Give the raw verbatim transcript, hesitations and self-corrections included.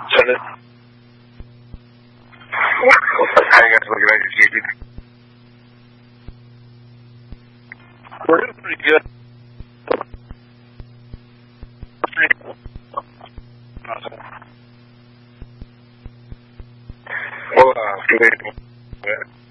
Send it. How you guys looking at your T V? We're doing pretty good. Well, uh,